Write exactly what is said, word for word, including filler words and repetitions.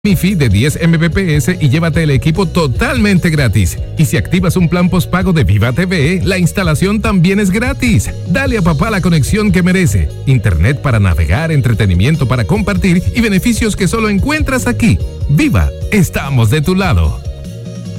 MiFi de diez megabits y llévate el equipo totalmente gratis. Y si activas un plan postpago de Viva T V, la instalación también es gratis. Dale a papá la conexión que merece. Internet para navegar, entretenimiento para compartir y beneficios que solo encuentras aquí. Viva, estamos de tu lado.